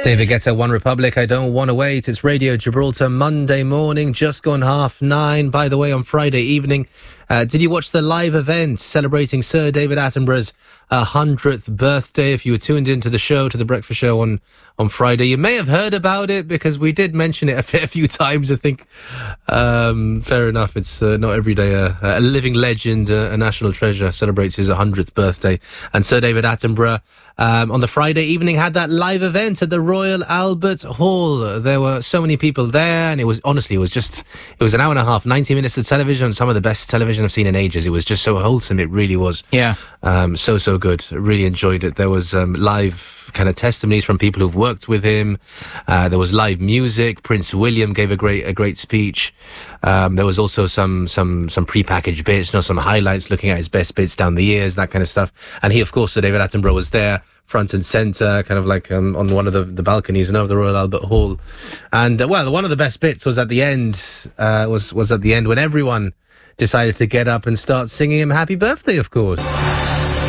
David Guetta, One Republic, I Don't Want to Wait. It's Radio Gibraltar, Monday morning, just gone 9:30. By the way, on Friday evening, did you watch the live event celebrating Sir David Attenborough's 100th birthday? If you were tuned into the show, to the breakfast show on Friday, you may have heard about it because we did mention it a fair few times, I think. Fair enough. It's not every day a living legend, a national treasure, celebrates his 100th birthday. And Sir David Attenborough, on the Friday evening, had that live event at the Royal Albert Hall. There were so many people there, and it was an hour and a half, 90 minutes of television, some of the best television I've seen in ages. It was just so wholesome, it really was. Yeah. So good. Really enjoyed it. There was live kind of testimonies from people who've worked with him. There was live music. Prince William gave a great speech. There was also some pre-packaged bits, some highlights, looking at his best bits down the years, that kind of stuff. And he, of course, Sir David Attenborough, was there, front and centre, kind of like on one of the balconies of the Royal Albert Hall. And one of the best bits was at the end. Was at the end when everyone decided to get up and start singing him happy birthday, of course.